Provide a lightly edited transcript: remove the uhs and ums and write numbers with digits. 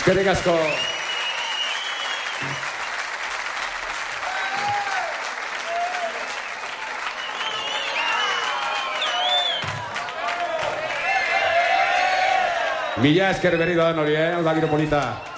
Eskerrik asko. Mila esker berri da hori, oda giro polita.